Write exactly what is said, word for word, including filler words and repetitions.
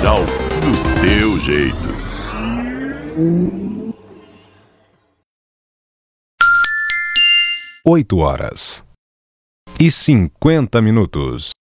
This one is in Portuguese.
Rural do teu jeito. Oito horas e cinquenta minutos.